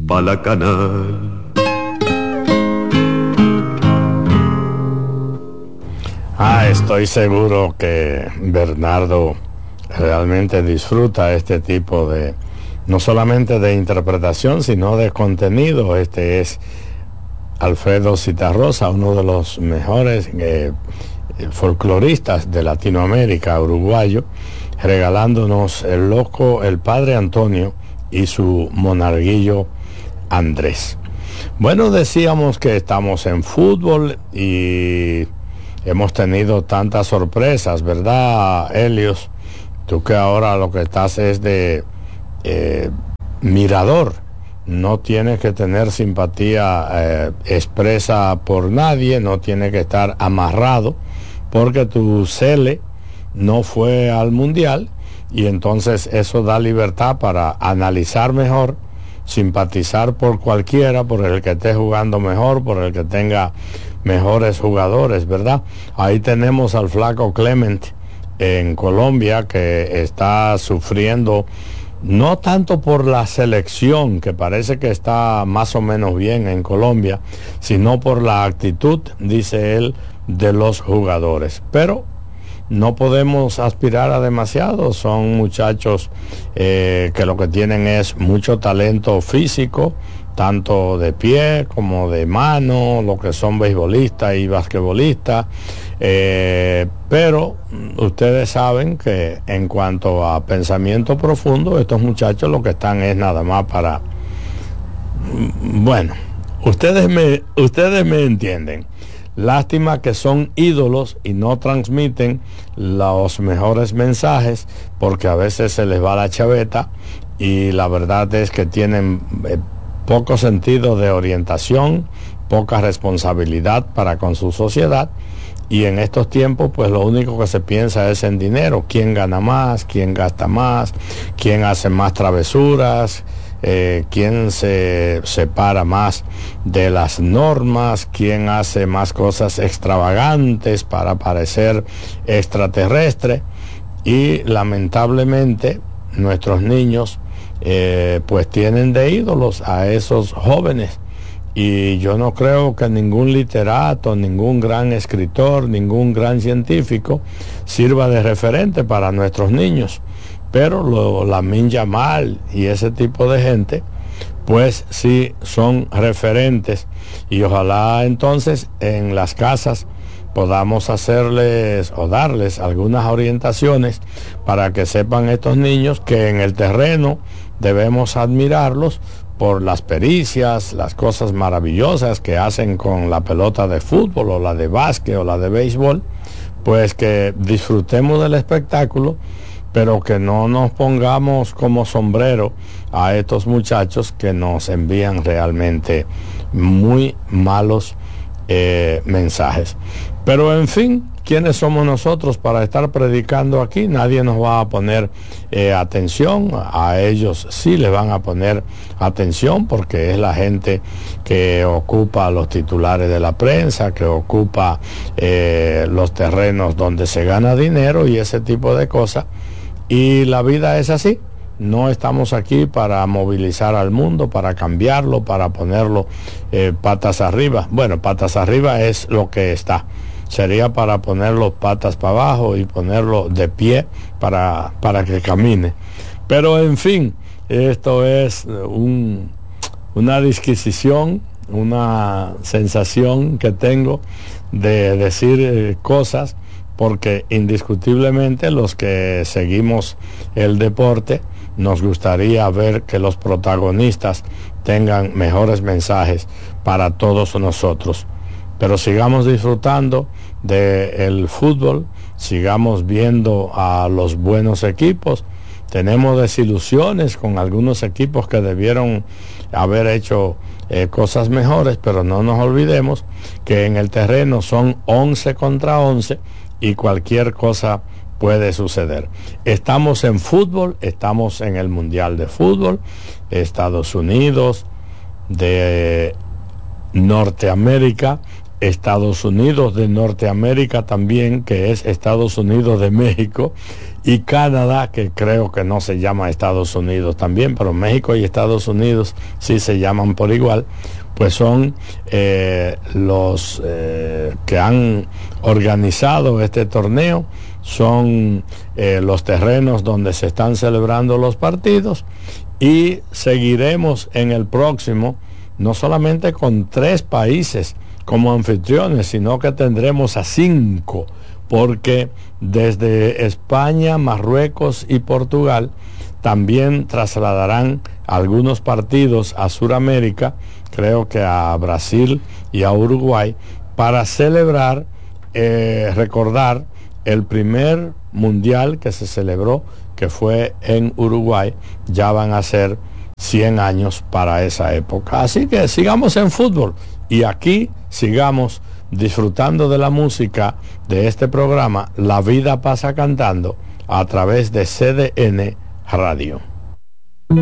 Balacanal. Estoy seguro que Bernardo realmente disfruta este tipo de, no solamente de interpretación, sino de contenido. Este es Alfredo Zitarrosa, uno de los mejores folcloristas de Latinoamérica, uruguayo, regalándonos el loco, el padre Antonio y su monarguillo Andrés. Bueno, decíamos que estamos en fútbol y hemos tenido tantas sorpresas, ¿verdad, Helios? Tú que ahora lo que estás es de mirador, no tienes que tener simpatía expresa por nadie, no tienes que estar amarrado porque tu Cele no fue al mundial, y entonces eso da libertad para analizar mejor, simpatizar por cualquiera, por el que esté jugando mejor, por el que tenga mejores jugadores, ¿verdad? Ahí tenemos al flaco Clement en Colombia, que está sufriendo no tanto por la selección, que parece que está más o menos bien en Colombia, sino por la actitud, dice él, de los jugadores. Pero no podemos aspirar a demasiado. Son muchachos que lo que tienen es mucho talento físico, tanto de pie como de mano, lo que son beisbolistas y basquetbolistas, pero ustedes saben que en cuanto a pensamiento profundo, estos muchachos lo que están es nada más para, bueno, ustedes me entienden. Lástima que son ídolos y no transmiten los mejores mensajes, porque a veces se les va la chaveta, y la verdad es que tienen poco sentido de orientación, poca responsabilidad para con su sociedad, y en estos tiempos pues lo único que se piensa es en dinero, quién gana más, quién gasta más, quién hace más travesuras, quién se separa más de las normas, quién hace más cosas extravagantes para parecer extraterrestre, y lamentablemente nuestros niños pues tienen de ídolos a esos jóvenes, y yo no creo que ningún literato, ningún gran escritor, ningún gran científico sirva de referente para nuestros niños, pero Lamine Yamal y ese tipo de gente pues sí son referentes, y ojalá entonces en las casas podamos hacerles o darles algunas orientaciones para que sepan estos niños que en el terreno debemos admirarlos por las pericias, las cosas maravillosas que hacen con la pelota de fútbol o la de básquet o la de béisbol, pues que disfrutemos del espectáculo, pero que no nos pongamos como sombrero a estos muchachos que nos envían realmente muy malos mensajes. Pero en fin, ¿quiénes somos nosotros para estar predicando aquí? Nadie nos va a poner atención. A ellos sí les van a poner atención, porque es la gente que ocupa los titulares de la prensa, que ocupa los terrenos donde se gana dinero y ese tipo de cosas. Y la vida es así. No estamos aquí para movilizar al mundo, para cambiarlo, para ponerlo patas arriba. Bueno, patas arriba es lo que está. Sería para ponerlo patas para abajo y ponerlo de pie para que camine. Pero en fin, esto es una disquisición, una sensación que tengo de decir cosas, porque indiscutiblemente los que seguimos el deporte nos gustaría ver que los protagonistas tengan mejores mensajes para todos nosotros. Pero sigamos disfrutando del fútbol, sigamos viendo a los buenos equipos. Tenemos desilusiones con algunos equipos que debieron haber hecho cosas mejores, pero no nos olvidemos que en el terreno son 11 contra 11 y cualquier cosa puede suceder. Estamos en fútbol, estamos en el Mundial de Fútbol, Estados Unidos de Norteamérica, Estados Unidos de Norteamérica también, que es Estados Unidos de México, y Canadá, que creo que no se llama Estados Unidos también, pero México y Estados Unidos sí se llaman por igual, pues son los que han organizado este torneo, son los terrenos donde se están celebrando los partidos, y seguiremos en el próximo, no solamente con 3 países como anfitriones, sino que tendremos a 5, porque desde España, Marruecos y Portugal también trasladarán algunos partidos a Sudamérica, creo que a Brasil y a Uruguay, para celebrar, recordar el primer mundial que se celebró, que fue en Uruguay. Ya van a ser 100 años para esa época. Así que sigamos en fútbol y aquí sigamos disfrutando de la música de este programa La Vida Pasa Cantando a través de CDN Radio.